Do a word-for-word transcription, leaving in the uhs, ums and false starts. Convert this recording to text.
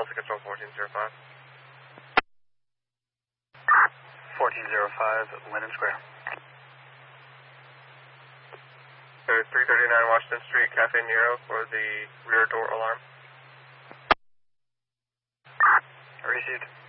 Tulsa Control fourteen zero five. fourteen zero five, Linden Square. There's three thirty-nine Washington Street, Cafe Nero for the rear door alarm. Received.